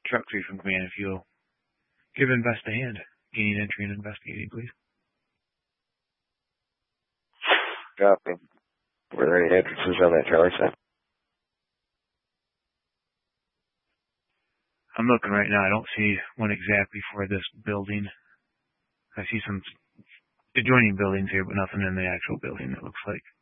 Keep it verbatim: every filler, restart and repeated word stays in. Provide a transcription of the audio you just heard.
Truck three from command, if you'll give Invest a hand. Gaining entry and investigating, please. Copy. Were there any entrances on that Charlie side? I'm looking right now. I don't see one exactly for this building. I see some adjoining buildings here, but nothing in the actual building, it looks like.